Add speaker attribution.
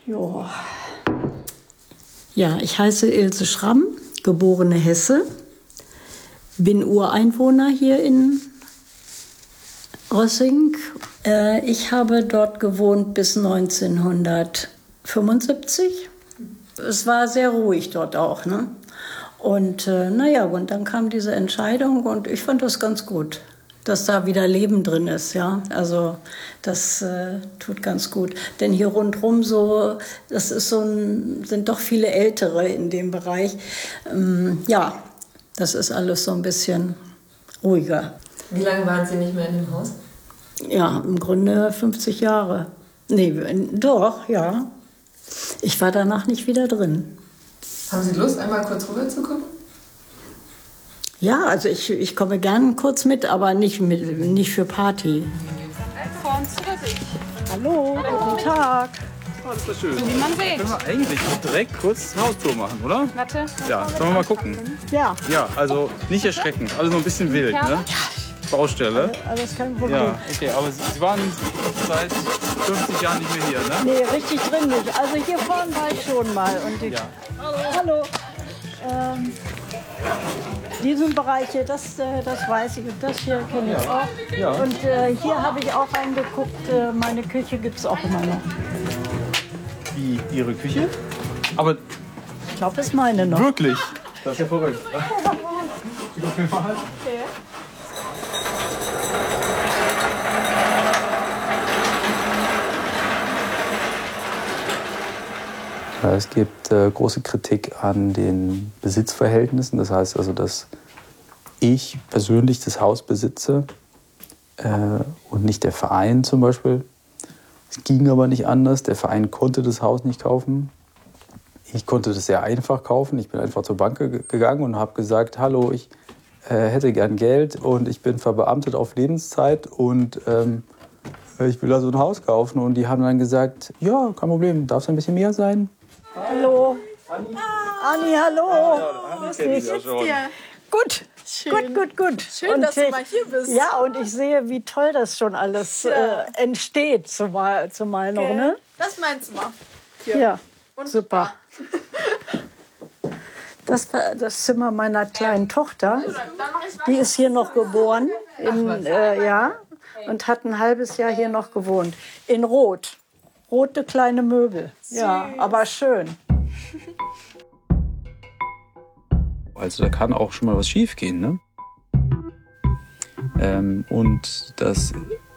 Speaker 1: Jo. Ja, ich heiße Ilse Schramm, geborene Hesse, bin Ureinwohner hier in Rossing. Ich habe dort gewohnt bis 1975. Es war sehr ruhig dort auch, ne? Und und dann kam diese Entscheidung und ich fand das ganz gut, dass da wieder Leben drin ist, ja. Also das tut ganz gut. Denn hier rundherum das ist sind doch viele Ältere in dem Bereich. Das ist alles so ein bisschen ruhiger.
Speaker 2: Wie lange waren Sie nicht mehr in dem Haus?
Speaker 1: Ja, im Grunde 50 Jahre. Nee, doch, ja. Ich war danach nicht wieder drin.
Speaker 2: Haben Sie Lust, einmal kurz rüber zu gucken?
Speaker 1: Ja, also ich komme gern kurz mit, aber nicht für Party.
Speaker 3: Vor uns oder sich?
Speaker 1: Hallo, guten Tag.
Speaker 4: Oh, das ist schön.
Speaker 3: Wie man sieht.
Speaker 4: Können wir eigentlich direkt kurz eine Haustour machen, oder?
Speaker 3: Warte.
Speaker 4: Ja, sollen wir mal gucken?
Speaker 1: Ja.
Speaker 4: Ja, also nicht erschrecken, alles noch ein bisschen wild, ne? Baustelle.
Speaker 1: Alles kein Problem.
Speaker 4: Ja, okay, aber Sie waren seit 50 Jahren nicht mehr hier, ne?
Speaker 1: Nee, richtig drin nicht. Also hier vorne war ich schon mal. Und Hallo. Diesen Bereich hier, das weiß ich. Und das hier kenne ich auch.
Speaker 4: Ja.
Speaker 1: Und hier habe ich auch reingeguckt. Meine Küche gibt es auch immer noch.
Speaker 4: Wie Ihre Küche? Aber
Speaker 1: Ich glaube, das ist meine noch.
Speaker 4: wirklich? Das ist ja verrückt. Okay.
Speaker 5: Es gibt große Kritik an den Besitzverhältnissen. Das heißt also, dass ich persönlich das Haus besitze und nicht der Verein zum Beispiel. Es ging aber nicht anders. Der Verein konnte das Haus nicht kaufen. Ich konnte das sehr einfach kaufen. Ich bin einfach zur Bank gegangen und habe gesagt, hallo, ich hätte gern Geld und ich bin verbeamtet auf Lebenszeit und ich will da so ein Haus kaufen. Und die haben dann gesagt, ja, kein Problem, darf es ein bisschen mehr sein?
Speaker 1: Hallo. Anni, hallo.
Speaker 4: Grüß dich.
Speaker 1: Gut.
Speaker 3: Schön.
Speaker 1: Gut.
Speaker 3: Schön,
Speaker 1: Und
Speaker 3: dass du mal hier bist.
Speaker 1: Ja, und ich sehe, wie toll das schon alles entsteht, zumal noch, ne?
Speaker 3: Das ist mein Zimmer.
Speaker 1: Ja,
Speaker 3: Wunderbar.
Speaker 1: super. Das war das Zimmer meiner kleinen Tochter. Die ist hier noch geboren, und hat ein halbes Jahr hier noch gewohnt. In Rot. Rote kleine Möbel. Ja, aber schön.
Speaker 5: Also da kann auch schon mal was schief gehen, ne? Und das